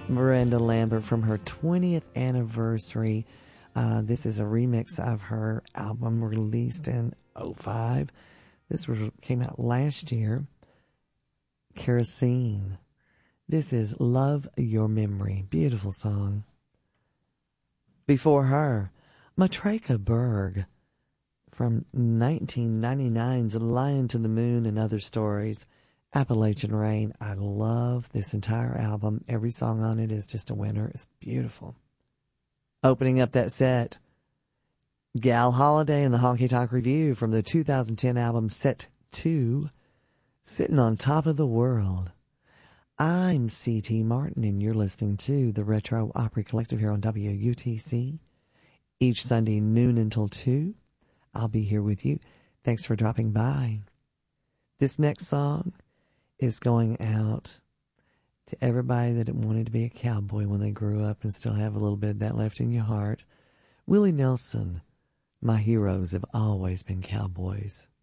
Miranda Lambert from her 20th anniversary. This is a remix of her album released in '05. This came out last year. Kerosene. This is Love Your Memory. Beautiful song. Before her, Matraka Berg from 1999's Lion to the Moon and Other Stories. Appalachian Rain. I love this entire album. Every song on it is just a winner. It's beautiful. Opening up that set, Gal Holiday and the Honky Tonk Review from the 2010 album Set 2, Sitting on Top of the World. I'm C.T. Martin, and you're listening to the Retro Opry Collective here on WUTC. Each Sunday, noon until 2. I'll be here with you. Thanks for dropping by. This next song is going out to everybody that wanted to be a cowboy when they grew up and still have a little bit of that left in your heart. Willie Nelson, my heroes have always been cowboys.